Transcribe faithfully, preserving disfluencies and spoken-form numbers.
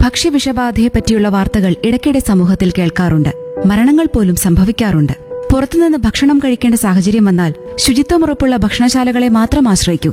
ഭക്ഷ്യവിഷബാധയെപ്പറ്റിയുള്ള വാർത്തകൾ ഇടയ്ക്കിടെ സമൂഹത്തിൽ കേൾക്കാറുണ്ട്. മരണങ്ങൾ പോലും സംഭവിക്കാറുണ്ട്. പുറത്തുനിന്ന് ഭക്ഷണം കഴിക്കേണ്ട സാഹചര്യം വന്നാൽ ശുചിത്വമുറപ്പുള്ള ഭക്ഷണശാലകളെ മാത്രം ആശ്രയിക്കുക.